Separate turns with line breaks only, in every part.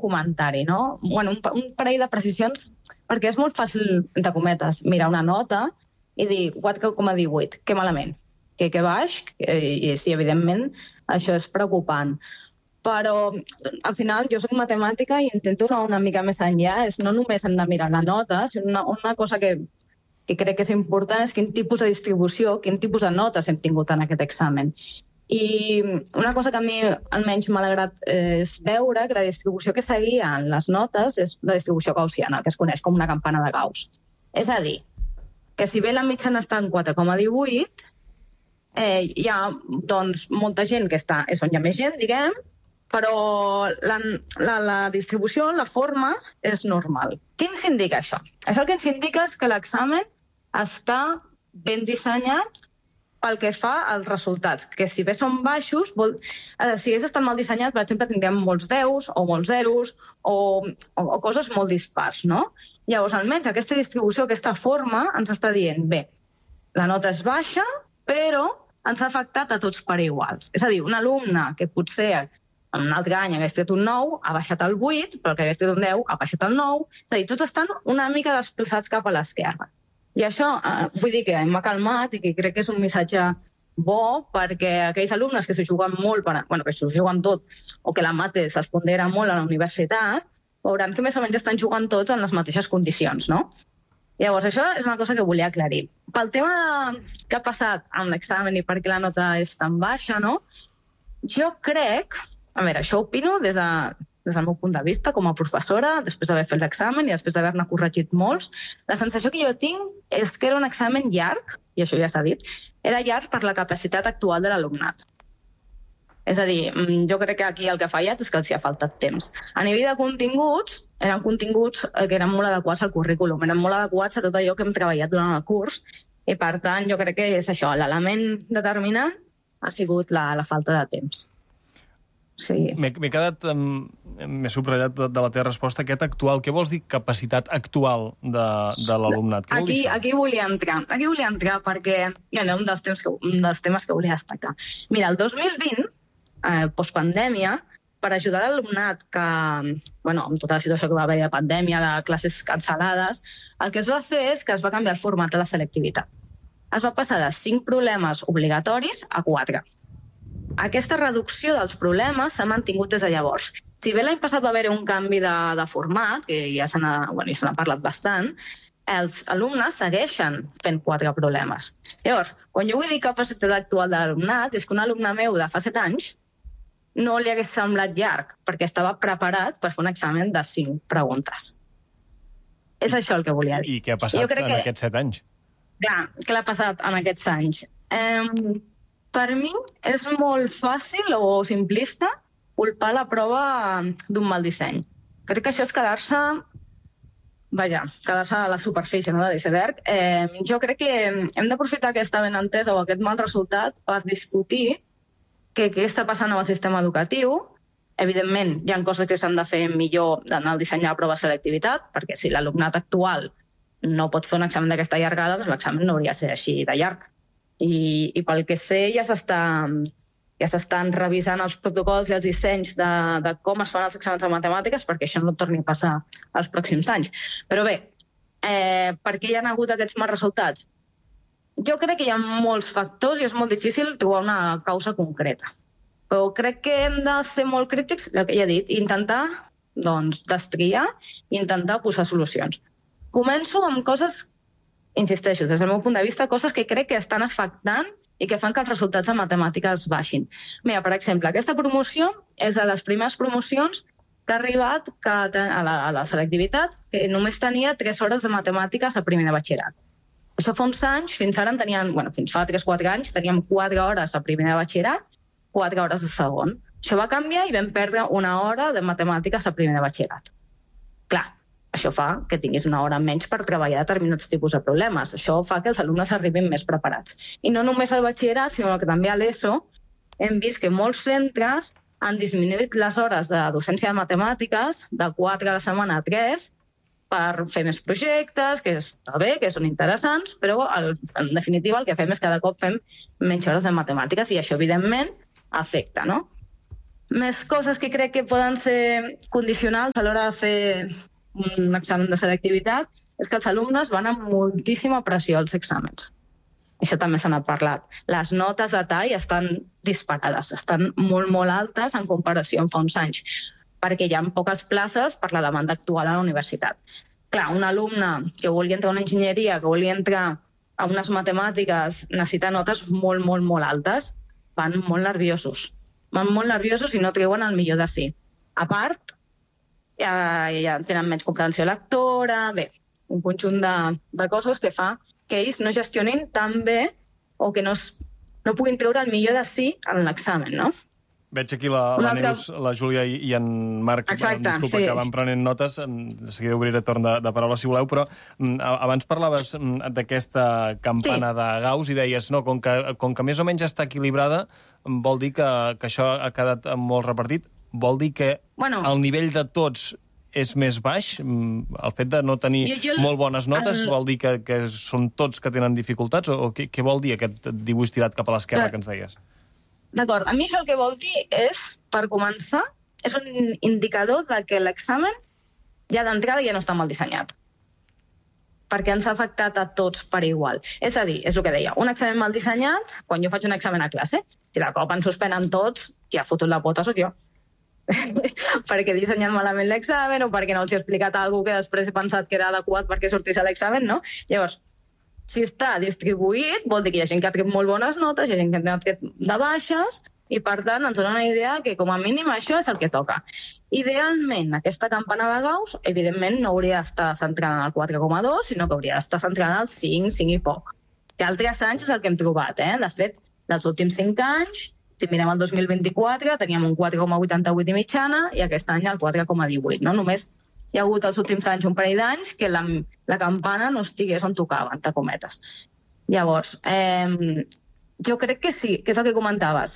comentari, no? Bueno, un parell de precisions, perquè és molt fàcil, entre cometes, mirar una nota i dir 4,18, que malament, que baix, i sí, evidentment, això és preocupant. Però al final jo soc matemàtica i intento anar una mica més enllà, no només hem de mirar la nota, sinó una cosa que crec que és important és quin tipus de distribució, quin tipus de notes hem tingut en aquest examen. I una cosa que a mi almenys m'ha alegrat és veure que la distribució que seguia en les notes és la distribució gaussiana, que es coneix com una campana de Gauss. És a dir, que si bé la mitjana està en 4,18, hi ha doncs, molta gent que està, és on hi ha més gent, diguem, però la distribució, la forma, és normal. Què ens indica això? Això el que ens indica és que l'examen està ben dissenyat pel que fa als resultats, que si bé són baixos, si hagués estat mal dissenyat, per exemple, tindríem molts 10 o molts zeros o coses molt dispars, no? Llavors, almenys aquesta distribució, aquesta forma, ens està dient, bé, la nota és baixa, però ens ha afectat a tots per iguals. És a dir, un alumne que potser en un altre any hagués tret un 9, ha baixat el 8, però que hagués tret un 10, ha baixat el 9. És a dir, tots estan una mica desplaçats cap a l'esquerra. I això, vull dir que m'ha calmat i que crec que és un missatge bo perquè aquells alumnes que s'ho juguen molt, que s'ho juguen tot, o que la mate se'ls pondera molt a la universitat, veuran que més o menys estan jugant tots en les mateixes condicions, no? Llavors, això és una cosa que volia aclarir. Pel tema que ha passat amb l'examen i per què la nota és tan baixa, no? Jo crec, a veure, això opino des del meu punt de vista com a professora, després d'haver fet l'examen i després d'haver-ne corregit molts, la sensació que jo tinc és que era un examen llarg, i això ja s'ha dit, era llarg per la capacitat actual de l'alumnat. És a dir, jo crec que aquí el que ha fallat és que els hi ha faltat temps. A nivell de continguts, eren continguts que eren molt adequats al currículum, eren molt adequats a tot allò que hem treballat durant el curs, i per tant jo crec que és això, l'element determinant ha sigut la falta de temps. Sí.
M'he quedat, m'he subratllat de la teva resposta, aquest actual. Què vols dir capacitat actual de l'alumnat? Què vol dir això?
Aquí volia entrar perquè era un dels temes que volia destacar. Mira, el 2020, postpandèmia, per ajudar l'alumnat que, amb tota la situació que va haver de pandèmia, de classes cancel·lades, el que es va fer és que es va canviar el format de la selectivitat. Es va passar de 5 problemes obligatoris a 4. Aquesta reducció dels problemes s'ha mantingut des de llavors. Si bé l'any passat va haver un canvi de format, que ja se n'ha parlat bastant, els alumnes segueixen fent 4 problemes. Llavors, quan jo vull dir capacitat actual de l'alumnat, és que un alumne meu de fa 7 anys no li hagués semblat llarg, perquè estava preparat per fer un examen de 5 preguntes. És això el que volia dir.
I què ha passat en aquests 7 anys?
Clar, què ha passat en aquests anys? Per mi és molt fàcil o simplista culpar la prova d'un mal disseny. Crec que això és quedar-se a la superfície, no, de l'iceberg. Jo crec que hem d'aprofitar aquesta benentesa o aquest mal resultat per discutir què està passant amb el sistema educatiu. Evidentment, hi ha coses que s'han de fer millor en el disseny de la prova de selectivitat, perquè si l'alumnat actual no pot fer un examen d'aquesta llargada, doncs l'examen no hauria de ser així de llarg. I pel que sé ja s'estan revisant els protocols i els dissenys de com es fan els exàmens de matemàtiques perquè això no torni a passar els pròxims anys. Però bé, per què hi ha hagut aquests mals resultats? Jo crec que hi ha molts factors i és molt difícil trobar una causa concreta. Però crec que hem de ser molt crítics, el que ja he dit, i intentar destriar i intentar posar solucions. Començo amb coses, insisteixo, des del meu punt de vista, coses que crec que estan afectant i que fan que els resultats de matemàtiques baixin. Mira, per exemple, aquesta promoció és de les primeres promocions que ha arribat a la selectivitat, que només tenia 3 hores de matemàtiques a primer de batxillerat. Això fa uns anys, fins fa 3-4 anys, teníem 4 hores a primer de batxillerat, 4 hores de segon. Això va canviar i vam perdre 1 hora de matemàtiques a primer de batxillerat. Clar, això fa que tinguis 1 hora menys per treballar determinats tipus de problemes. Això fa que els alumnes arribin més preparats. I no només al batxillerat, sinó que també a l'ESO hem vist que molts centres han disminuït les hores de docència de matemàtiques de 4 a la setmana a 3 per fer més projectes, que està bé, que són interessants, però en definitiva el que fem és cada cop fem menys hores de matemàtiques i això evidentment afecta, no? Més coses que crec que poden ser condicionals a l'hora de fer un examen de selectivitat és que els alumnes van amb moltíssima pressió als exàmens. Això també se n'ha parlat. Les notes de tall estan disparades, estan molt, molt altes en comparació amb fa uns anys, perquè hi ha poques places per la demanda actual a la universitat. Clar, un alumne que vulgui entrar a una enginyeria, que vulgui entrar a unes matemàtiques, necessita notes molt, molt, molt altes, van molt nerviosos. Van molt nerviosos i no treuen el millor de si. A part, ja tenen menys comprensió lectora, bé, un conjunt de coses que fa que ells no gestionin tan bé o que no puguin treure el millor de si en l'examen, no?
Veig aquí la Neus, la Júlia i en Marc, disculpa, sí, que van prenent notes. De seguida obriré torn de paraula, si voleu, però abans parlaves d'aquesta campana de Gauss i deies, no, com que més o menys està equilibrada, vol dir que això ha quedat molt repartit? Vol dir que el nivell de tots és més baix? El fet de no tenir molt bones notes vol dir que són tots que tenen dificultats? O què vol dir aquest dibuix tirat cap a l'esquerra que ens deies?
D'acord, a mi això el que vol dir és, per començar, és un indicador de que l'examen ja d'entrada ja no està mal dissenyat. Perquè ens ha afectat a tots per igual. És a dir, és el que deia, un examen mal dissenyat, quan jo faig un examen a classe, si de cop ens suspenen tots, qui ha fotut la pota sóc jo. Perquè he dissenyat malament l'examen o perquè no els he explicat alguna que després he pensat que era adequat perquè sortís a l'examen, no? Llavors, si està distribuït, vol dir que hi ha gent que ha tret molt bones notes, hi ha gent que ha tret de baixes, i per tant ens dona una idea que com a mínim això és el que toca. Idealment, aquesta campana de Gauss, evidentment, no hauria d'estar centrada en el 4,2, sinó que hauria d'estar centrada en el 5, 5 i poc. Que altres anys és el que hem trobat, De fet, dels últims 5 anys, si mirem el 2024, teníem un 4,88 i mitjana, i aquest any el 4,18, no? Només hi ha hagut els últims anys un parell d'anys que la campana no estigués on tocava, entre cometes. Llavors, jo crec que sí, que és el que comentaves.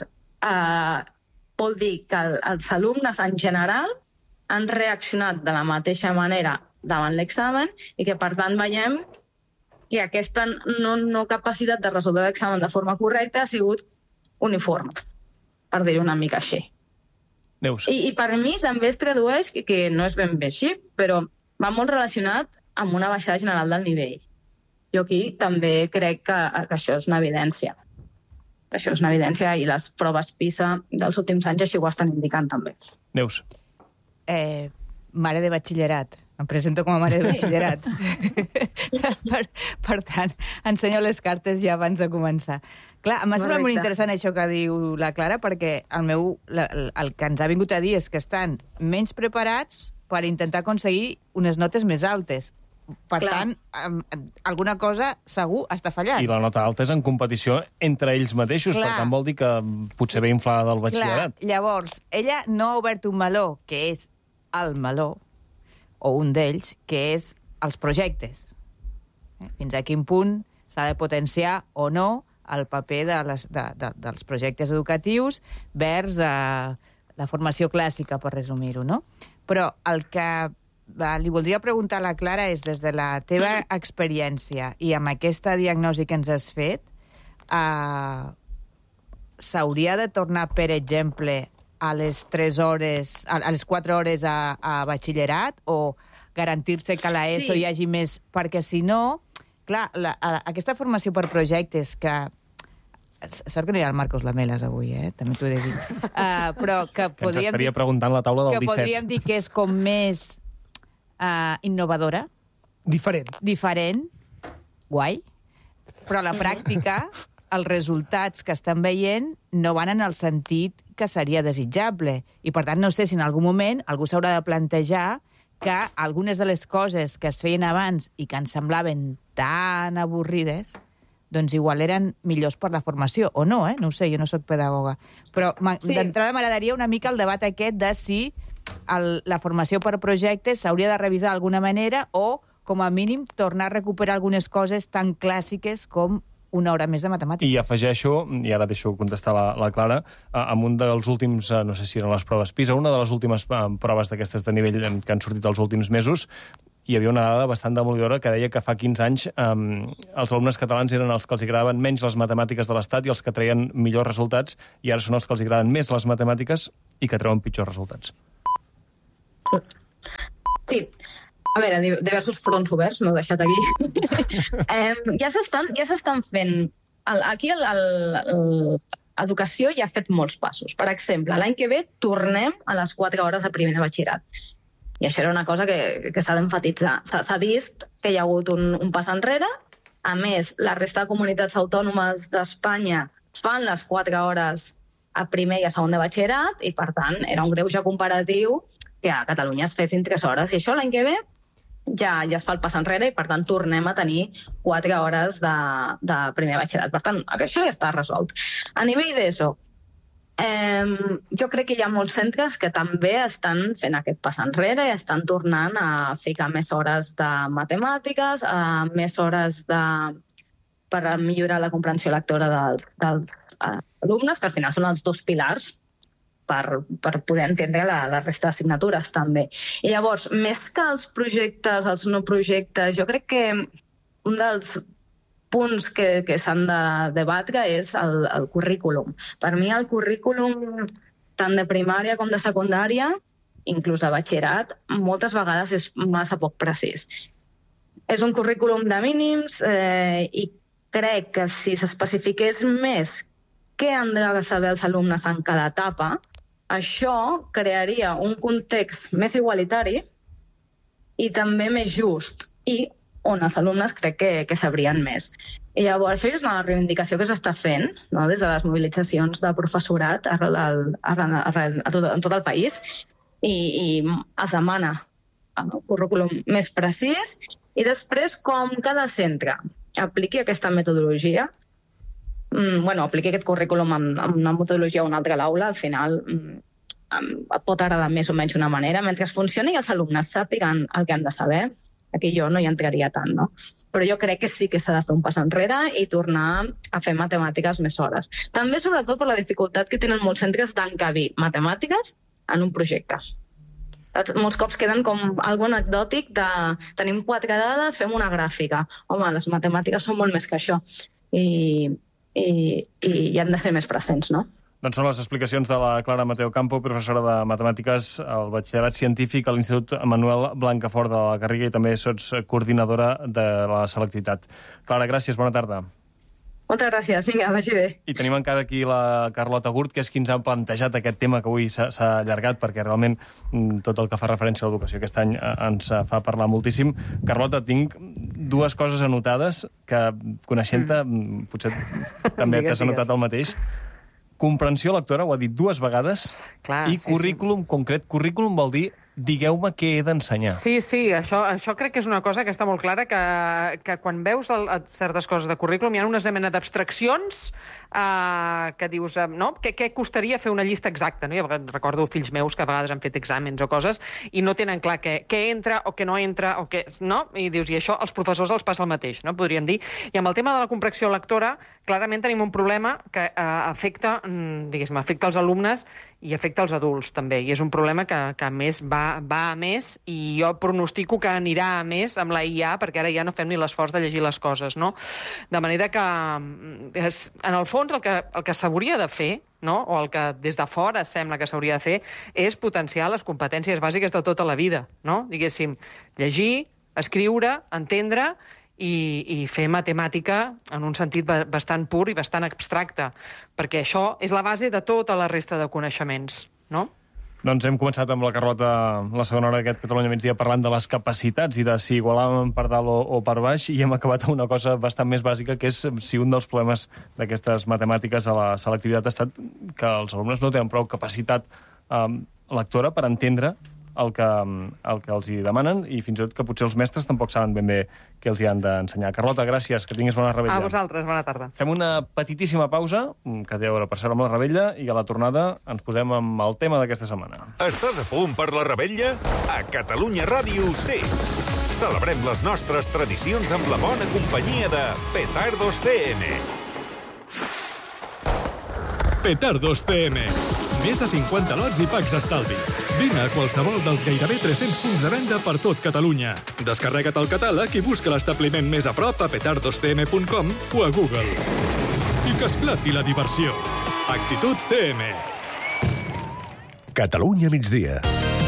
Vol dir que els alumnes en general han reaccionat de la mateixa manera davant l'examen i que, per tant, veiem que aquesta no capacitat de resoldre l'examen de forma correcta ha sigut uniforme, per dir-ho una mica així.
Neus.
I per mi també es tradueix, que no és ben bé així, però va molt relacionat amb una baixada general del nivell. Jo aquí també crec que això és una evidència. Això és una evidència i les proves PISA dels últims anys així ho estan indicant també.
Neus.
Mare de batxillerat. Em presento com a mare de batxillerat. Per tant, ensenyo les cartes ja abans de començar. Clar, m'ha semblat molt interessant això que diu la Clara, perquè el que ens ha vingut a dir és que estan menys preparats per intentar aconseguir unes notes més altes. Per tant, alguna cosa segur està fallant.
I la nota alta és en competició entre ells mateixos, per tant vol dir que potser ve inflada del batxillerat.
Llavors, ella no ha obert un meló, que és el meló, o un d'ells, que és els projectes. Fins a quin punt s'ha de potenciar o no el paper dels projectes educatius vers la formació clàssica, per resumir-ho, no? Però el que li voldria preguntar a la Clara és, des de la teva experiència i amb aquesta diagnosi que ens has fet, s'hauria de tornar, per exemple, a les 3 hores, a les 4 hores a batxillerat, o garantir-se que a l'ESO hi hagi més? Perquè si no, clar, aquesta formació per projectes que... Sort que no hi ha el Marcos Lamelas avui, també t'ho he de dir. Però que
ens estaria preguntant la taula del 17.
Que podríem dir que és com més innovadora. Diferent. Guai. Però a la pràctica, els resultats que estan veient no van en el sentit que seria desitjable. I, per tant, no sé si en algun moment algú s'haurà de plantejar que algunes de les coses que es feien abans i que ens semblaven tan avorrides, doncs igual eren millors per la formació, o no, no ho sé, jo no soc pedagoga. Però d'entrada m'agradaria una mica el debat aquest de si la formació per projectes s'hauria de revisar d'alguna manera o, com a mínim, tornar a recuperar algunes coses tan clàssiques com una hora més de matemàtiques.
I afegeixo, i ara deixo contestar la Clara, amb un dels últims, no sé si eren les proves PISA, una de les últimes proves d'aquestes de nivell que han sortit els últims mesos, hi havia una dada bastant demolidora que deia que fa 15 anys els alumnes catalans eren els que els agradaven menys les matemàtiques de l'Estat i els que treien millors resultats, i ara són els que els agraden més les matemàtiques i que treuen pitjors resultats.
Sí. A veure, diversos fronts oberts, m'ho he deixat aquí. Ja s'estan fent... Aquí l'educació ja ha fet molts passos. Per exemple, l'any que ve tornem a les 4 hores de primer de batxillerat. I això era una cosa que s'ha d'emfatitzar. S'ha vist que hi ha hagut un pas enrere. A més, la resta de comunitats autònomes d'Espanya fan les 4 hores a primer i a segon de batxillerat i, per tant, era un greuge comparatiu que a Catalunya es fessin 3 hores. I això l'any que ve ja es fa el pas enrere i, per tant, tornem a tenir 4 hores de primer batxillerat. Per tant, això ja està resolt. A nivell d'ESO, jo crec que hi ha molts centres que també estan fent aquest pas enrere i estan tornant a ficar més hores de matemàtiques, més hores per millorar la comprensió lectora dels alumnes, que al final són els 2 pilars per poder entendre la resta d'assignatures, també. I llavors, més que els projectes, els no projectes, jo crec que un dels punts que s'han de debatre és el currículum. Per mi el currículum, tant de primària com de secundària, inclús de batxillerat, moltes vegades és massa poc precís. És un currículum de mínims i crec que si s'especifiqués més què han de saber els alumnes en cada etapa, això crearia un context més igualitari i també més just, i on els alumnes crec que sabrien més. I llavors, això és una reivindicació que s'està fent, no?, des de les mobilitzacions de professorat en tot el país, i es demana un currículum més precís, i després, com cada centre apliqui aquesta metodologia, apliqui aquest currículum amb una metodologia o una altra a l'aula, al final pot agradar més o menys una manera, mentre es funcioni i els alumnes sàpiguen el que han de saber. Aquí jo no hi entraria tant, no? Però jo crec que sí que s'ha de fer un pas enrere i tornar a fer matemàtiques més hores. També, sobretot, per la dificultat que tenen molts centres d'encabir matemàtiques en un projecte. Molts cops queden com algo anecdòtic de tenim 4 dades, fem una gràfica. Home, les matemàtiques són molt més que això i han de ser més presents, no?
Doncs són les explicacions de la Clara Mateo Campo, professora de Matemàtiques al Batxillerat Científic a l'Institut Manuel Blancafort de la Garriga, i també sots coordinadora de la selectivitat. Clara, gràcies, bona tarda.
Moltes gràcies, vinga, vagi bé.
I tenim encara aquí la Carlota Gurt, que és qui ens ha plantejat aquest tema que avui s'ha allargat, perquè realment tot el que fa referència a l'educació aquest any ens fa parlar moltíssim. Carlota, tinc 2 coses anotades que, coneixent-te, potser també t'has anotat el mateix. Comprensió lectora, ho ha dit 2 vegades, i currículum concret. Currículum vol dir digueu-me què he d'ensenyar.
Sí, això crec que és una cosa que està molt clara, que quan veus certes coses de currículum hi ha una mena d'abstraccions que dius, no? Què costaria fer una llista exacta? No? Jo recordo fills meus que a vegades han fet exàmens o coses i no tenen clar què entra o què no entra, no? I dius, i això als professors els passa el mateix, no? Podríem dir. I amb el tema de la comprensió lectora, clarament tenim un problema que afecta els alumnes i afecta els adults, també. I és un problema que a més va a més, i jo pronostico que anirà a més amb la IA, perquè ara ja no fem ni l'esforç de llegir les coses, no? De manera que, en el fons, el que s'hauria de fer, no?, o el que des de fora sembla que s'hauria de fer, és potenciar les competències bàsiques de tota la vida, no? Diguéssim, llegir, escriure, entendre i fer matemàtica en un sentit bastant pur i bastant abstracte, perquè això és la base de tota la resta de coneixements, no?
Doncs hem començat amb la Carlota la segona hora d'aquest Catalunya Migdia parlant de les capacitats i de si igualàvem per dalt o per baix, i hem acabat amb una cosa bastant més bàsica, que és si un dels problemes d'aquestes matemàtiques a la selectivitat ha estat que els alumnes no tenen prou capacitat lectora per entendre el que els hi demanen, i fins i tot que potser els mestres tampoc saben ben bé què els hi han d'ensenyar. Carlota, gràcies, que tinguis bona revetlla.
A vosaltres, bona tarda.
Fem una petitíssima pausa, que té a veure per ser amb la revetlla, i a la tornada ens posem amb el tema d'aquesta setmana.
Estàs a punt per la revetlla? A Catalunya Ràdio sí! Celebrem les nostres tradicions amb la bona companyia de Petardos CM.
Petardos CM. Més de 50 lots i packs d'estalvi. Vine a qualsevol dels gairebé 300 punts de venda per tot Catalunya. Descarrega't el catàleg i busca l'establiment més a prop a petardostm.com o a Google. I que esclati la diversió. Actitud TM.
Catalunya migdia.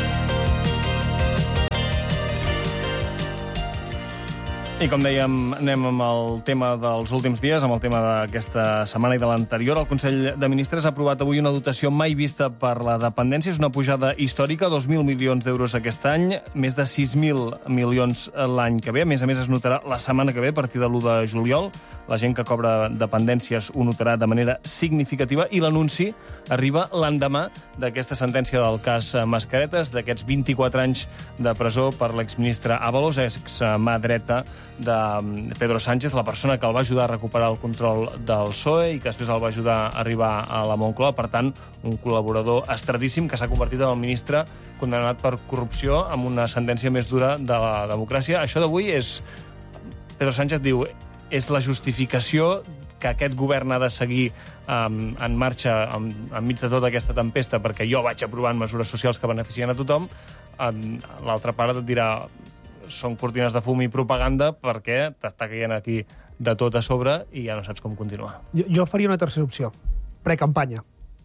I com dèiem, anem amb el tema dels últims dies, amb el tema d'aquesta setmana i de l'anterior. El Consell de Ministres ha aprovat avui una dotació mai vista per la dependència. És una pujada històrica, 2.000 milions d'euros aquest any, més de 6.000 milions l'any que ve. A més, es notarà la setmana que ve, a partir de l'1 de juliol. La gent que cobra dependències ho notarà de manera significativa i l'anunci arriba l'endemà d'aquesta sentència del cas Mascaretes, d'aquests 24 anys de presó per l'exministre Ábalos, ex-mà dreta de Pedro Sánchez, la persona que el va ajudar a recuperar el control del PSOE i que després el va ajudar a arribar a la Moncloa. Per tant, un col·laborador estradíssim que s'ha convertit en el ministre condemnat per corrupció amb una sentència més dura de la democràcia. Això d'avui és... Pedro Sánchez diu, és la justificació que aquest govern ha de seguir en marxa enmig de tota aquesta tempesta perquè jo vaig aprovant mesures socials que beneficien a tothom. L'altra part et dirà són cortines de fum i propaganda perquè t'està caient aquí de tot a sobre i ja no saps com continuar.
Jo faria una tercera opció. Precampanya.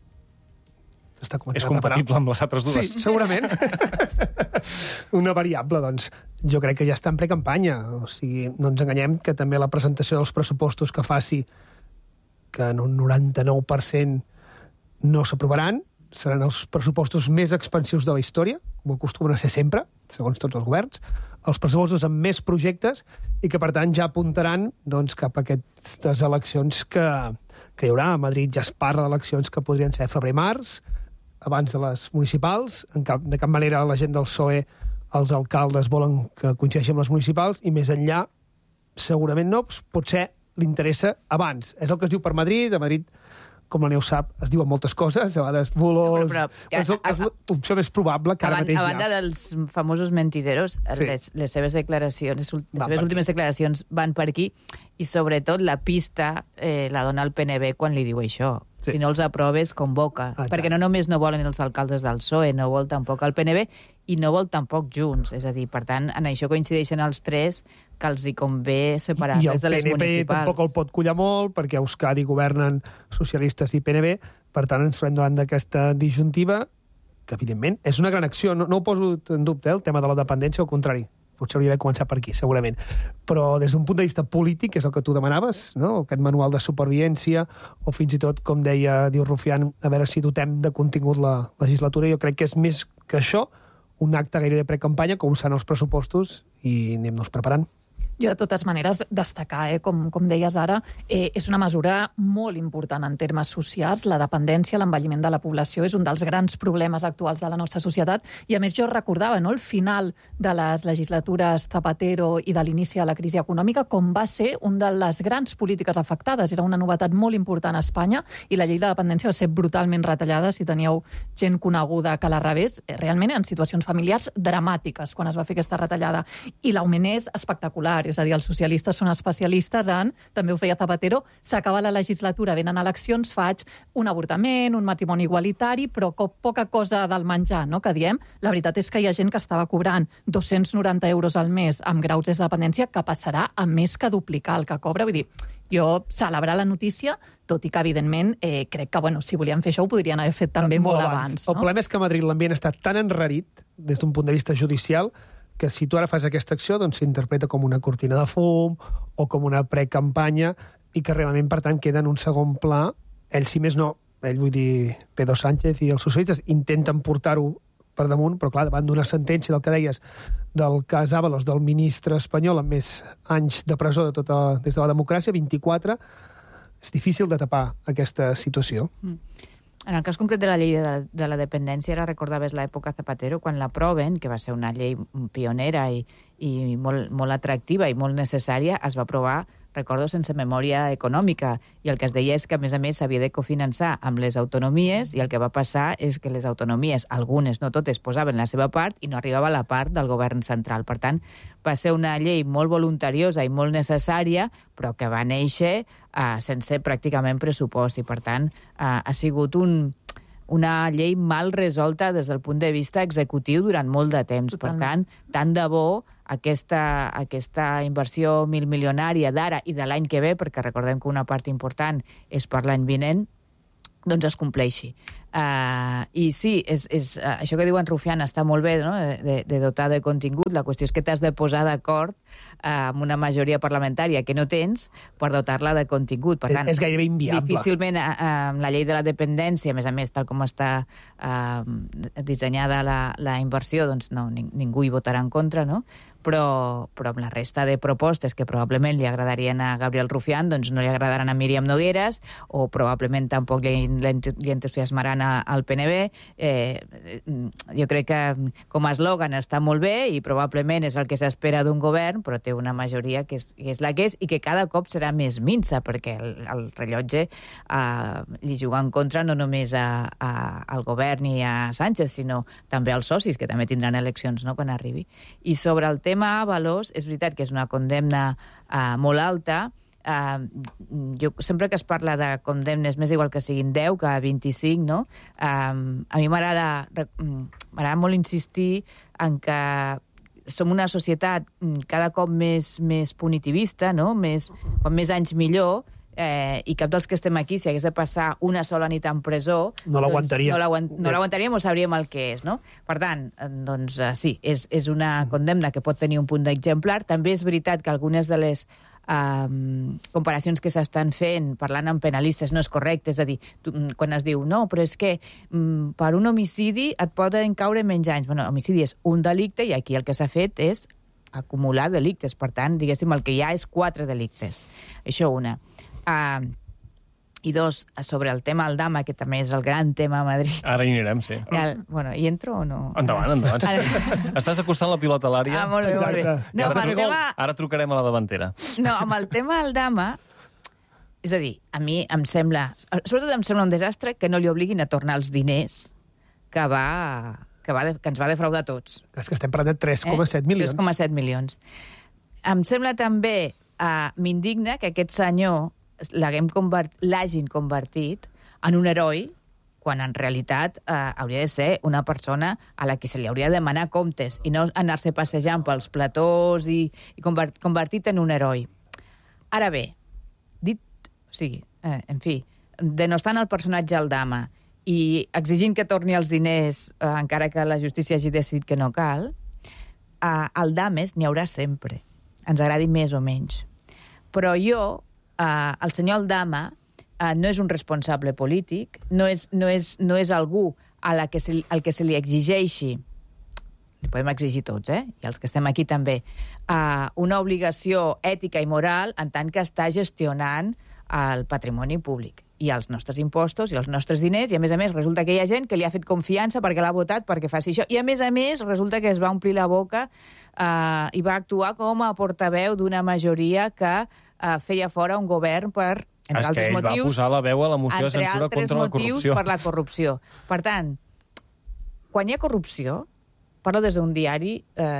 És compatible amb les altres dues?
Sí, segurament. Una variable, doncs. Jo crec que ja està en precampanya. O sigui, no ens enganyem que també la presentació dels pressupostos que faci, que en un 99% no s'aprovaran, seran els pressupostos més expansius de la història, com acostumen a ser sempre, segons tots els governs, els pressupostos amb més projectes i que, per tant, ja apuntaran doncs, cap a aquestes eleccions que hi haurà. A Madrid ja es parla d'eleccions que podrien ser febrer-març, abans de les municipals. De cap manera la gent del PSOE, els alcaldes volen que coincideixi amb les municipals i més enllà, segurament no, potser li interessa abans. És el que es diu per Madrid. A Madrid, com la Neus sap, es diuen moltes coses, a vegades bulos... És l'opció més probable que ara mateix
a banda dels famosos mentideros, sí. les seves declaracions, les seves últimes declaracions van per aquí i sobretot la pista la dona el PNB quan li diu això. Sí. Si no els aproves, convoca. Perquè no només no volen els alcaldes del PSOE, no vol tampoc el PNB i no vol tampoc Junts. És a dir, per tant, en això coincideixen els tres que els hi convé separar des de les municipals.
I el PNB tampoc el pot collar molt perquè a Euskadi governen socialistes i PNB. Per tant, ens trobem davant d'aquesta disjuntiva que, evidentment, és una gran acció. No ho poso en dubte, el tema de la dependència, al contrari. Potser hauria de començar per aquí, segurament. Però des d'un punt de vista polític, és el que tu demanaves, no? Aquest manual de supervivència, o fins i tot, com deia, diu Rufián, a veure si dotem de contingut la legislatura. Jo crec que és més que això, un acte gairebé de precampanya, com seran els pressupostos, i anem-nos preparant.
Jo, de totes maneres, destacar, com deies ara, és una mesura molt important en termes socials. La dependència, l'envelliment de la població és un dels grans problemes actuals de la nostra societat. I, a més, jo recordava el final de les legislatures Zapatero i de l'inici de la crisi econòmica, com va ser una de les grans polítiques afectades. Era una novetat molt important a Espanya i la llei de dependència va ser brutalment retallada. Si teníeu gent coneguda que la rebés, realment en situacions familiars dramàtiques quan es va fer aquesta retallada. I l'augment és espectacular. És a dir, els socialistes són especialistes en, també ho feia Zapatero, s'acaba la legislatura, venen eleccions, faig un avortament, un matrimoni igualitari, però poca cosa del menjar, no?, que diem. La veritat és que hi ha gent que estava cobrant 290 euros al mes amb graus de dependència que passarà a més que duplicar el que cobra. Vull dir, jo celebrar la notícia, tot i que, evidentment, crec que, bueno, si volien fer això ho podrien haver fet també molt abans.
El problema és que a Madrid l'ambient està tan enrarit des d'un punt de vista judicial que si tu ara fas aquesta acció, doncs s'interpreta com una cortina de fum o com una precampanya i que realment, per tant, queda en un segon pla. Ell, si més no, vull dir, Pedro Sánchez i els socialistes intenten portar-ho per damunt, però clar, davant d'una sentència del que deies del cas Ábalos, del ministre espanyol amb més anys de presó des de la democràcia, 24, és difícil de tapar aquesta situació.
En el cas concret de la llei de la dependència, ara recordaves l'època Zapatero, quan l'aproven, que va ser una llei pionera i molt atractiva i molt necessària, es va aprovar, recordo, sense memòria econòmica. I el que es deia és que, a més, s'havia de cofinançar amb les autonomies i el que va passar és que les autonomies, algunes, no totes, posaven la seva part i no arribava la part del govern central. Per tant, va ser una llei molt voluntariosa i molt necessària, però que va néixer sense pràcticament pressupost i, per tant, ha sigut una llei mal resolta des del punt de vista executiu durant molt de temps.
Totalment.
Per tant, tant de bo aquesta inversió milmilionària d'ara i de l'any que ve, perquè recordem que una part important és per l'any vinent, doncs es compleixi. I sí, això que diu en Rufián està molt bé, no? de dotar de contingut. La qüestió és que t'has de posar d'acord amb una majoria parlamentària que no tens per dotar-la de contingut. Per tant,
és gairebé inviable.
Difícilment amb la llei de la dependència, a més, tal com està dissenyada la inversió, doncs no, ningú hi votarà en contra, no? Però amb la resta de propostes que probablement li agradarien a Gabriel Rufián, doncs no li agradaran a Míriam Nogueras, o probablement tampoc li entusiasmaran al PNB. Jo crec que com a eslògan està molt bé i probablement és el que s'espera d'un govern, però té una majoria que és la que és i que cada cop serà més minsa, perquè el rellotge li juga en contra no només al govern i a Sánchez, sinó també als socis, que també tindran eleccions, no?, quan arribi. I sobre el tema Ábalos, és veritat que és una condemna molt alta. Jo sempre que es parla de condemnes, m'és igual que siguin 10 que 25, no? A mi m'agrada molt insistir en que som una societat cada cop més punitivista, no? Quan més anys millor, i cap dels que estem aquí, si hagués de passar una sola nit en presó,
no l'aguantaríem.
No l'aguantaríem o sabríem el que és, no? Per tant, doncs sí, és una condemna que pot tenir un punt d'exemplar. També és veritat que algunes de les comparacions que s'estan fent parlant amb penalistes no és correcte, és a dir, quan es diu no, però és que per un homicidi et poden caure menys anys. Bueno, homicidi és un delicte i aquí el que s'ha fet és acumular delictes. Per tant, diguéssim, el que hi ha és 4 delictes. Això una. I 2, sobre el tema Aldama, que també és el gran tema a Madrid.
Ara hi anirem, sí.
Bueno, hi entro o no?
Endavant. Estàs acostant la pilota a l'àrea.
Molt bé, molt bé.
No, ara trucarem a la davantera.
No, amb el tema Aldama, és a dir, a mi em sembla... Sobretot em sembla un desastre que no li obliguin a tornar els diners que ens va defraudar a tots.
És que estem parlant de 3,7 milions.
3,7 milions. Em sembla també, m'indigna que aquest senyor l'hagin convertit en un heroi, quan en realitat hauria de ser una persona a la que se li hauria de demanar comptes i no anar-se passejant pels platós i convertit en un heroi. Ara bé, en fi, denostant el personatge Aldama i exigint que torni els diners encara que la justícia hagi decidit que no cal, Aldames n'hi haurà sempre, ens agradi més o menys. Però el senyor Aldama no és un responsable polític, no és algú al que se li exigeixi, li podem exigir tots, i els que estem aquí també, una obligació ètica i moral en tant que està gestionant el patrimoni públic i els nostres impostos i els nostres diners, i a més resulta que hi ha gent que li ha fet confiança perquè l'ha votat perquè faci això, i a més resulta que es va omplir la boca i va actuar com a portaveu d'una majoria que feia fora un govern per, entre altres motius...
va posar la veu a la moció de censura contra la corrupció.
Per la corrupció. Per tant, quan hi ha corrupció, parlo des d'un diari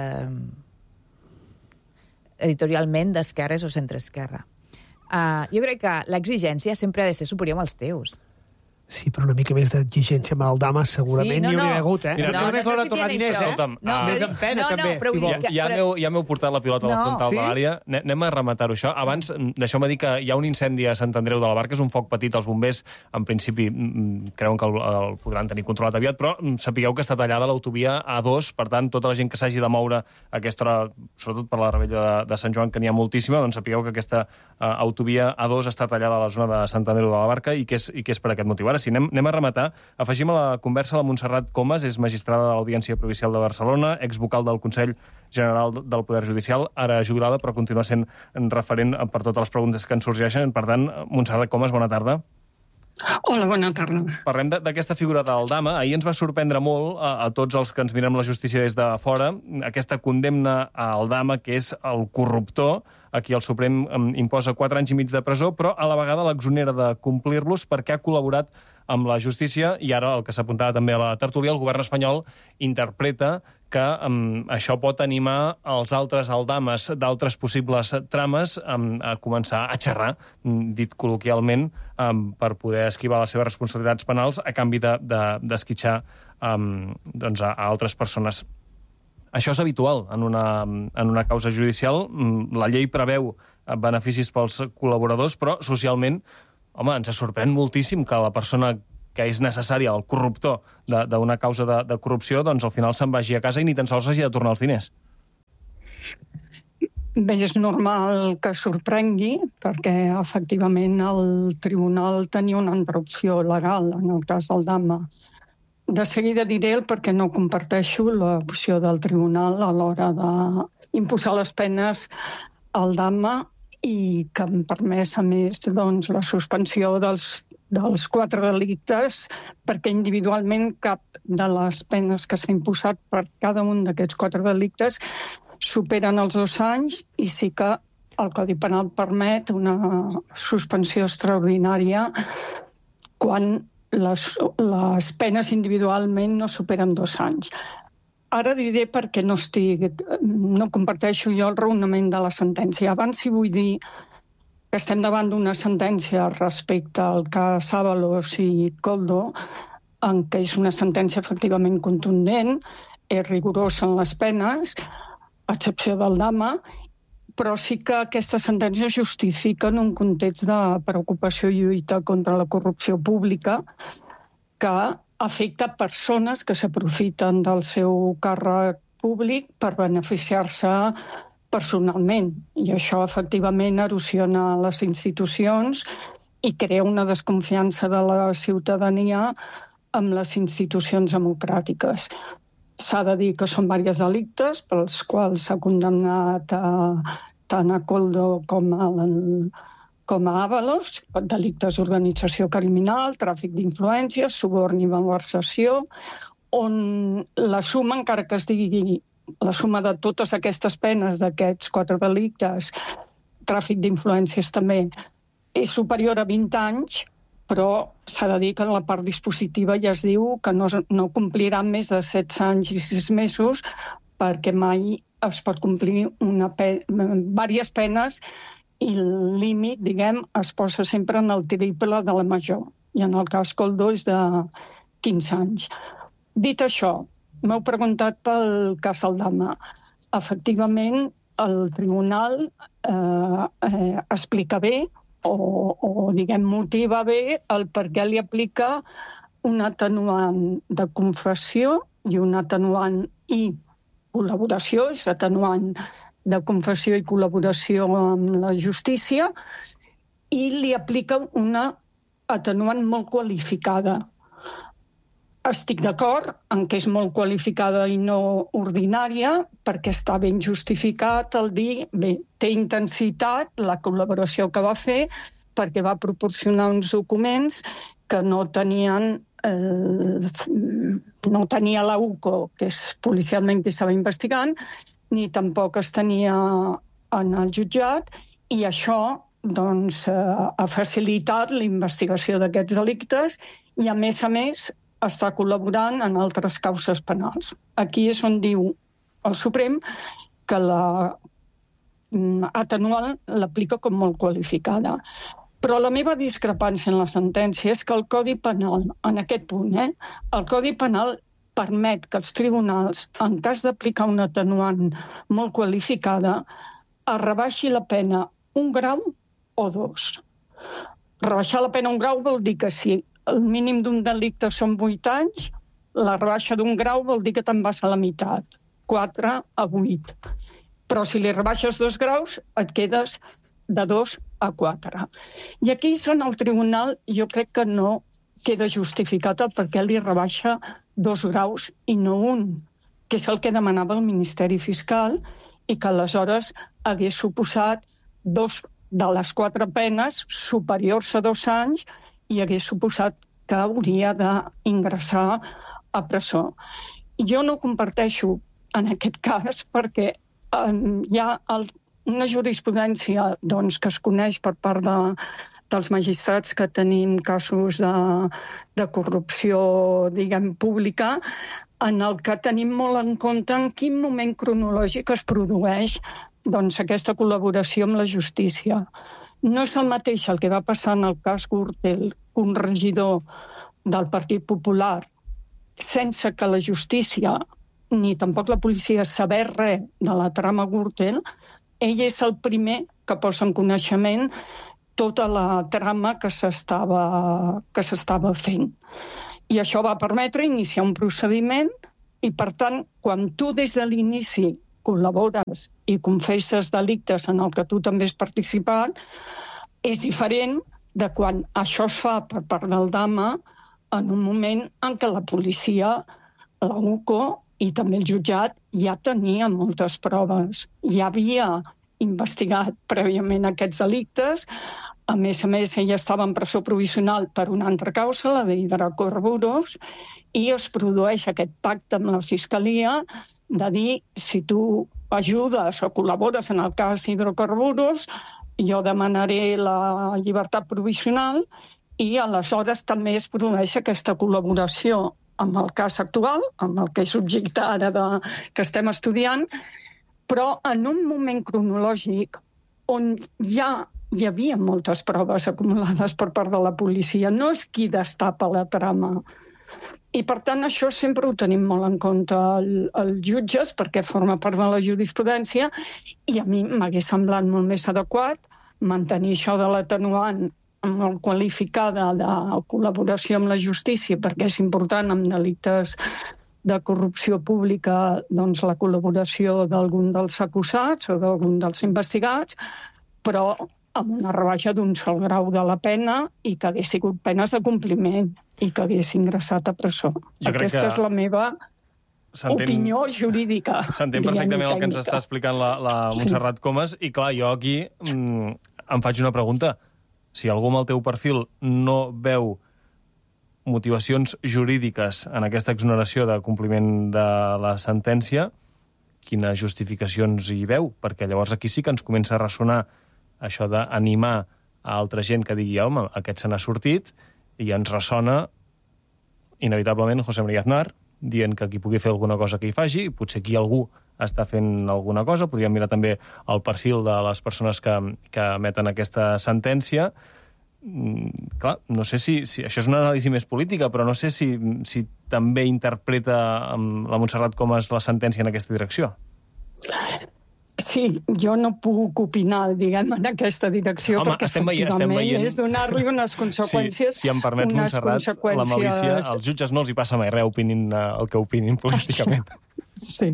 editorialment d'esquerres o centreesquerra. Jo crec que l'exigència sempre ha de ser superior als teus.
Sí, però una mica més d'exigència amb el Dama segurament n'hi hauria hagut,
Mira,
només l'hora de tornar diners, Més en pena, també.
Ja m'heu portat la pilota a la frontal de l'àrea. Anem a rematar-ho, això. Abans, deixeu-me dir que hi ha un incendi a Sant Andreu de la Barca, és un foc petit, els bombers, en principi, creuen que el podran tenir controlat aviat, però sapigueu que està tallada l'autovia A2, per tant, tota la gent que s'hagi de moure a aquesta hora, sobretot per la Rebella de Sant Joan, que n'hi ha moltíssima, doncs sapigueu que aquesta autovia A2 està tallada a la zona de Sant Andreu de la Barca i que és per aquest motiu. Ara sí, anem a rematar. Afegim a la conversa la Montserrat Comas, és magistrada de l'Audiència Provincial de Barcelona, exvocal del Consell General del Poder Judicial, ara jubilada, però continua sent referent per totes les preguntes que ens sorgeixen. Per tant, Montserrat Comas, bona tarda.
Hola, bona tarda.
Parlem d'aquesta figura d'Aldama. Ahir ens va sorprendre molt a tots els que ens mirem la justícia des de fora aquesta condemna a Aldama, que és el corruptor, a qui el Suprem imposa 4 anys i mig de presó, però a la vegada l'exonera de complir-los perquè ha col·laborat amb la justícia, i ara el que s'apuntava també a la tertúlia, el govern espanyol interpreta que això pot animar els altres aldames d'altres possibles trames a començar a xerrar, dit col·loquialment, per poder esquivar les seves responsabilitats penals a canvi d'esquitxar a altres persones. Això és habitual en una causa judicial. La llei preveu beneficis pels col·laboradors, però socialment, home, ens sorprèn moltíssim que la persona que és necessària, el corruptor d'una causa de corrupció, doncs al final se'n vagi a casa i ni tan sols hagi de tornar els diners.
Bé, és normal que sorprengui, perquè efectivament el tribunal tenia una altra opció legal en el cas del Dama. De seguida diré perquè no comparteixo l'opció del tribunal a l'hora d'imposar les penes al Dama i que em permès, a més, la suspensió dels 4 delictes, perquè individualment cap de les penes que s'ha imposat per cada un d'aquests 4 delictes superen els 2 anys i sí que el Codi Penal permet una suspensió extraordinària quan les penes individualment no superen 2 anys. Ara diré perquè no comparteixo jo el raonament de la sentència. Abans sí vull dir que estem davant d'una sentència respecte al cas Ábalos i Koldo, en què és una sentència efectivament contundent, és rigorosa en les penes, a excepció del Dama, però sí que aquesta sentència justifica en un context de preocupació i lluita contra la corrupció pública que afecta persones que s'aprofiten del seu càrrec públic per beneficiar-se personalment. I això, efectivament, erosiona les institucions i crea una desconfiança de la ciutadania amb les institucions democràtiques. S'ha de dir que són diversos delictes pels quals s'ha condemnat tant a Koldo com a Ábalos, delictes d'organització criminal, tràfic d'influències, suborn i malversació, on la suma, encara que es digui la suma de totes aquestes penes d'aquests 4 delictes, tràfic d'influències també, és superior a 20 anys, però s'ha de dir que en la part dispositiva ja es diu que no compliran més de 16 anys i 6 mesos perquè mai es pot complir diverses penes i el límit, es posa sempre en el triple de la major. I en el cas Koldo és de 15 anys. Dit això, m'heu preguntat pel cas Aldama. Efectivament, el tribunal explica bé o motiva bé el per què li aplica un atenuant de confessió i un atenuant i col·laboració, és atenuant de confessió i col·laboració amb la justícia, i li aplica una atenuant molt qualificada. Estic d'acord en que és molt qualificada i no ordinària, perquè està ben justificat el dir, bé, té intensitat la col·laboració que va fer, perquè va proporcionar uns documents que no tenia la UCO, que és policialment qui estava investigant, ni tampoc es tenia en el jutjat, i això ha facilitat la investigació d'aquests delictes i, a més, està col·laborant en altres causes penals. Aquí és on diu el Suprem que l'atenuant l'aplica com molt qualificada. Però la meva discrepància en la sentència és que el Codi Penal, en aquest punt, el Codi Penal permet que els tribunals, en cas d'aplicar una atenuant molt qualificada, es rebaixi la pena 1 grau o 2. Rebaixar la pena 1 grau vol dir que si el mínim d'un delicte són 8 anys, la rebaixa d'1 grau vol dir que te'n vas a la meitat, 4 a 8. Però si li rebaixes 2 graus, et quedes de 2 a 4. I aquí, en el tribunal, jo crec que no queda justificat el perquè li rebaixa 2 graus i no 1, que és el que demanava el Ministeri Fiscal i que aleshores hagués suposat 2 de les 4 penes superiors a 2 anys i hagués suposat que hauria d'ingressar a presó. Jo no comparteixo en aquest cas perquè hi ha una jurisprudència doncs, que es coneix per part dels magistrats que tenim casos de corrupció, diguem, pública, en el que tenim molt en compte en quin moment cronològic es produeix doncs, aquesta col·laboració amb la justícia. No és el mateix el que va passar en el cas Gürtel, un regidor del Partit Popular, sense que la justícia ni tampoc la policia saber res de la trama Gürtel. Ell és el primer que posa en coneixement tota la trama que s'estava fent. I això va permetre iniciar un procediment i, per tant, quan tu des de l'inici col·labores i confesses delictes en el que tu també has participat, és diferent de quan això es fa per part del DAMA en un moment en què la policia, la UCO i també el jutjat ja tenia moltes proves. Ja havia investigat prèviament aquests delictes. A més, ella estava en presó provisional per una altra causa, la d'hidrocarburs, i es produeix aquest pacte amb la Fiscalia de dir, si tu ajudes o col·labores en el cas hidrocarburs, jo demanaré la llibertat provisional i aleshores també es produeix aquesta col·laboració amb el cas actual, amb el que és objecte ara que estem estudiant, però en un moment cronològic on ja hi havia moltes proves acumulades per part de la policia. No és qui destapa la trama. I, per tant, això sempre ho tenim molt en compte els jutges, perquè forma part de la jurisprudència, i a mi m'hagués semblat molt més adequat mantenir això de l'atenuant molt qualificada de col·laboració amb la justícia, perquè és important en delictes de corrupció pública doncs, la col·laboració d'algun dels acusats o d'algun dels investigats, però amb una rebaixa d'un sol grau de la pena i que hagués sigut penes de compliment i que hagués ingressat a presó. Aquesta és la meva opinió jurídica.
S'entén perfectament el que ens està explicant la Montserrat Comas i, clar, jo aquí em faig una pregunta. Si algú amb el teu perfil no veu motivacions jurídiques en aquesta exoneració de compliment de la sentència, quines justificacions hi veu? Perquè llavors aquí sí que ens comença a ressonar això d'animar a altra gent que digui, home, aquest se n'ha sortit, i ens ressona inevitablement José María Aznar dient que qui pugui fer alguna cosa que hi faci, i potser aquí algú està fent alguna cosa. Podríem mirar també el perfil de les persones que emeten aquesta sentència. Clar, no sé si això és una anàlisi més política, però no sé si també interpreta la Montserrat Comas la sentència en aquesta direcció.
Sí, jo no puc opinar, diguem, en aquesta direcció, perquè efectivament és donar-li unes conseqüències...
Si em permets, Montserrat, la malícia, als jutges no els hi passa mai res opinin el que opinin políticament.
Sí.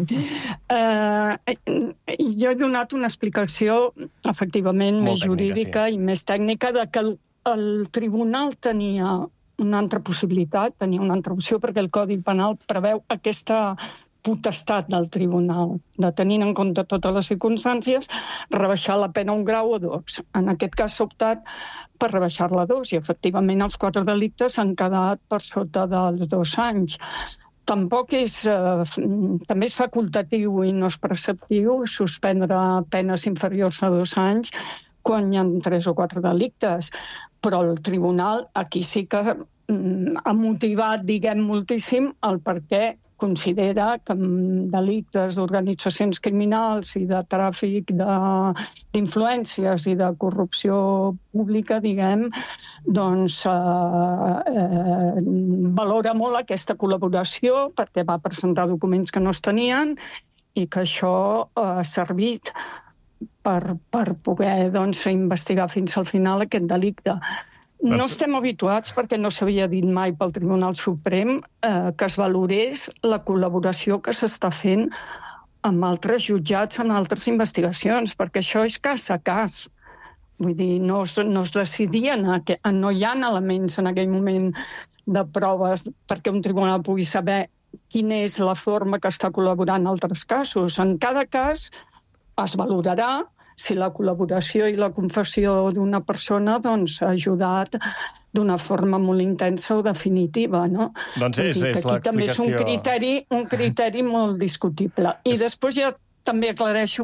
Jo he donat una explicació, efectivament, més jurídica i més tècnica, de que el tribunal tenia una altra possibilitat, tenia una altra opció, perquè el Codi Penal preveu aquesta potestat del tribunal, de tenint en compte totes les circumstàncies, rebaixar la pena un grau o 2. En aquest cas s'ha optat per rebaixar-la a 2 i, efectivament, els 4 delictes han quedat per sota dels 2 anys. Tampoc també és facultatiu i no és preceptiu suspendre penes inferiors a 2 anys quan hi ha 3 o 4 delictes. Però el tribunal aquí sí que ha motivat, diguem, moltíssim el perquè considera que en delictes d'organitzacions criminals i de tràfic d'influències i de corrupció pública, diguem, doncs valora molt aquesta col·laboració perquè va presentar documents que no es tenien i que això ha servit per poder investigar fins al final aquest delicte. No estem habituats, perquè no s'havia dit mai pel Tribunal Suprem, que es valorés la col·laboració que s'està fent amb altres jutjats en altres investigacions, perquè això és cas a cas. Vull dir, no es decidien, no hi ha elements en aquell moment de proves perquè un tribunal pugui saber quina és la forma que està col·laborant en altres casos. En cada cas es valorarà si la col·laboració i la confessió d'una persona ha ajudat d'una forma molt intensa o definitiva, no?
Doncs és l'explicació.
Aquí també és un criteri molt discutible. I després ja també aclareixo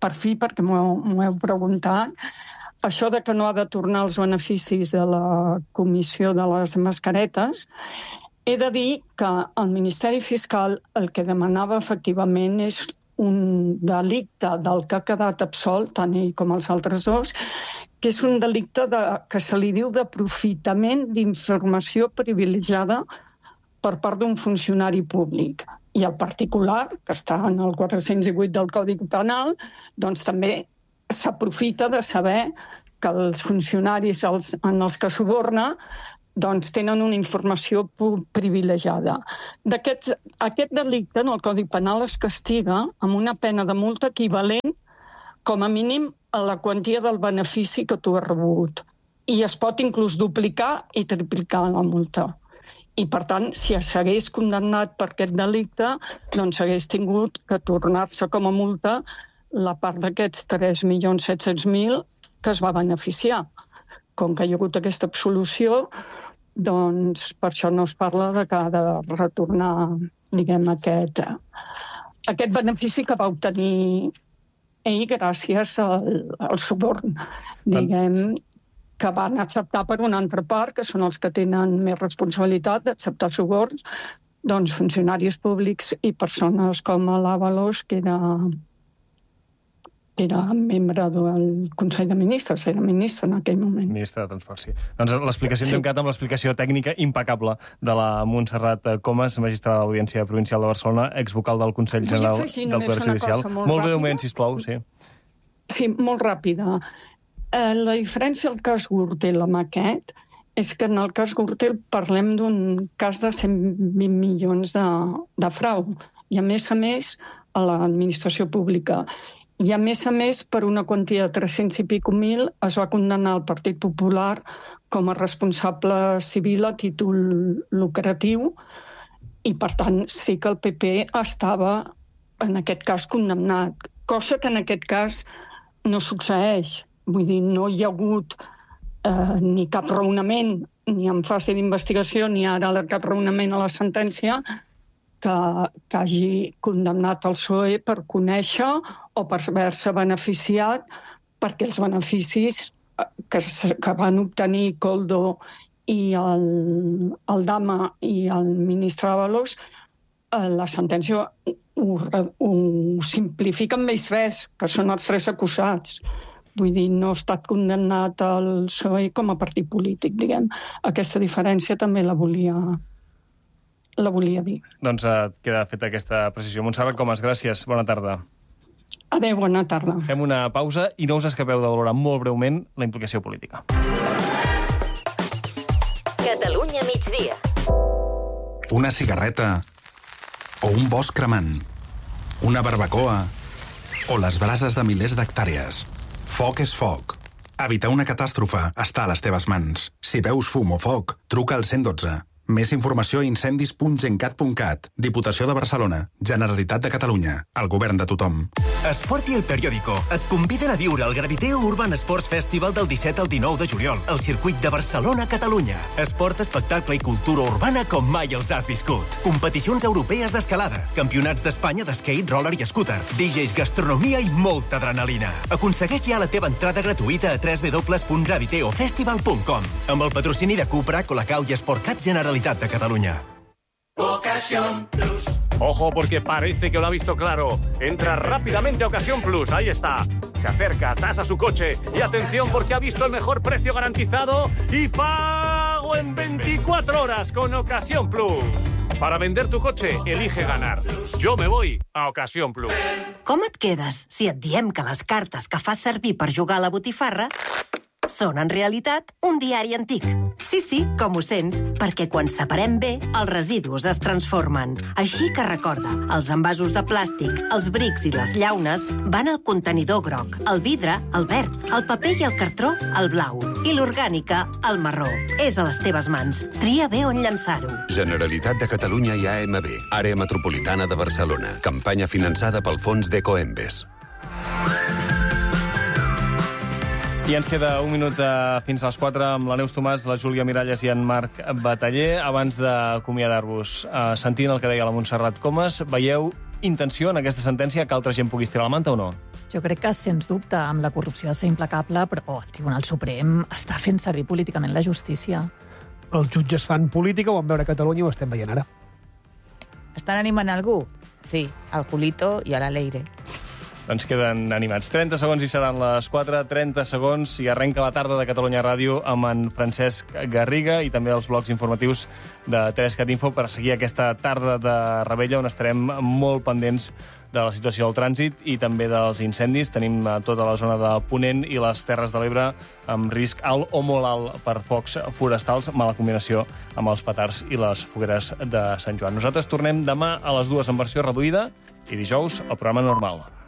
per fi, perquè m'ho heu preguntat, això de que no ha de tornar els beneficis de la comissió de les mascaretes, he de dir que el Ministeri Fiscal el que demanava efectivament és un delicte del que ha quedat absolt, tant ell com els altres dos, que és un delicte que se li diu d'aprofitament d'informació privilegiada per part d'un funcionari públic. I el particular, que està en el 408 del Codi Penal, doncs també s'aprofita de saber que els funcionaris en els que suborna doncs tenen una informació privilegiada. Aquest delicte en el Codi Penal es castiga amb una pena de multa equivalent com a mínim a la quantia del benefici que tu has rebut. I es pot inclús duplicar i triplicar la multa. I, per tant, si s'hagués condemnat per aquest delicte, doncs hagués tingut que tornar-se com a multa la part d'aquests 3.700.000 que es va beneficiar. Com que hi ha hagut aquesta absolució, doncs per això no es parla de que ha de retornar, diguem, aquest benefici que va obtenir ell gràcies al suborn, diguem, que van acceptar per una altra part, que són els que tenen més responsabilitat d'acceptar suborns, doncs funcionaris públics i persones com l'Avalos, que era membre del Consell de Ministres, era ministre en aquell moment.
Ministre de Transport, sí. Doncs l'explicació hem quedat amb l'explicació tècnica impecable de la Montserrat Comas, magistrada de l'Audiència Provincial de Barcelona, exvocal del Consell General del Poder Judicial. Molt breument, sisplau, sí.
Sí, molt ràpida. La diferència del cas Gürtel amb aquest és que en el cas Gürtel parlem d'un cas de 120 milions de frau. I a més, a l'administració pública. I a més, per una quantia de 300 i pico mil es va condenar el Partit Popular com a responsable civil a títol lucratiu i, per tant, sí que el PP estava, en aquest cas, condemnat. Cosa que en aquest cas no succeeix. Vull dir, no hi ha hagut ni cap raonament, ni en fase d'investigació, ni ara cap raonament a la sentència, que hagi condemnat el PSOE per conèixer o per haver-se beneficiat, perquè els beneficis que van obtenir Koldo i el Dama i el ministre Ábalos, la sentència ho simplifica amb ells tres, que són els tres acusats. Vull dir, no ha estat condemnat el PSOE com a partit polític, diguem. Aquesta diferència també la volia dir.
Doncs queda feta aquesta precisió. Montserrat Comas, gràcies. Bona tarda.
Adéu, bona tarda.
Fem una pausa i no us escapeu de valorar molt breument la implicació política.
Catalunya migdia.
Una cigarreta o un bosc cremant. Una barbacoa o les brases de milers d'hectàrees. Foc és foc. Evitar una catàstrofe està a les teves mans. Si veus fum o foc, truca al 112. Més informació a incendis.gencat.cat. Diputació de Barcelona. Generalitat de Catalunya. El govern de tothom.
Esport i El Periódico et conviden a viure el Graviteo Urban Sports Festival del 17 al 19 de juliol al circuit de Barcelona, Catalunya. Esport, espectacle i cultura urbana com mai els has viscut. Competicions europees d'escalada, campionats d'Espanya d'skate, roller i scooter, DJs, gastronomia i molta adrenalina. Aconsegueix ja la teva entrada gratuïta a www.graviteofestival.com amb el patrocini de Cupra, Colacao i Sportcat Generalitat de Catalunya.
Ocasión Plus. Ojo, porque parece que lo ha visto claro. Entra rápidamente a Ocasión Plus. Ahí está. Se acerca, tasa su coche. Y atención, porque ha visto el mejor precio garantizado y pago en 24 horas con Ocasión Plus. Para vender tu coche, elige ganar. Yo me voy a Ocasión Plus.
Com et quedes si et diem que les cartes que fas servir per jugar a la botifarra són, en realitat, un diari antic? Sí, com ho sents, perquè quan separem bé, els residus es transformen. Així que recorda, els envasos de plàstic, els brics i les llaunes van al contenidor groc, el vidre, el verd, el paper i el cartró, el blau, i l'orgànica, el marró. És a les teves mans. Tria bé on llançar-ho.
Generalitat de Catalunya i AMB, Àrea Metropolitana de Barcelona. Campanya finançada pel Fons d'Ecoembes.
I ens queda un minut fins a les 4 amb la Neus Tomàs, la Júlia Miralles i en Marc Bataller. Abans d'acomiadar-vos, sentint el que deia la Montserrat Comas, veieu intenció en aquesta sentència que altra gent pugui estirar la manta o no?
Jo crec que, sens dubte, amb la corrupció ha de ser implacable, però el Tribunal Suprem està fent servir políticament la justícia.
Els jutges fan política, ho vam veure a Catalunya i ho estem veient ara.
Estan animant algú? Sí, al Julito i a la Leire.
Ens queden animats. 30 segons i seran les 4, 30 segons i arrenca la tarda de Catalunya Ràdio amb en Francesc Garriga i també els blocs informatius de 3cat Info per seguir aquesta tarda de Rebella on estarem molt pendents de la situació del trànsit i també dels incendis. Tenim tota la zona de Ponent i les Terres de l'Ebre amb risc alt o molt alt per focs forestals, mala combinació amb els petards i les fogueres de Sant Joan. Nosaltres tornem demà a les 2 en versió reduïda i dijous el programa normal.